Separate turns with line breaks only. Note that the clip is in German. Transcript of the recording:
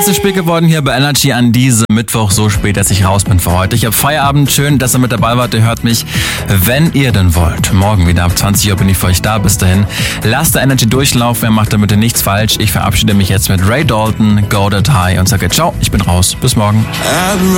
ist spät geworden hier bei Energy an diesem Mittwoch, so spät, dass ich raus bin für heute. Ich habe Feierabend, schön, dass ihr mit dabei wart. Ihr hört mich, wenn ihr denn wollt. Morgen wieder ab 20 Uhr bin ich für euch da. Bis dahin, lasst der Energy durchlaufen, ihr macht damit nichts falsch. Ich verabschiede mich jetzt mit Ray Dalton, Go That High und sage ciao, ich bin raus. Bis morgen.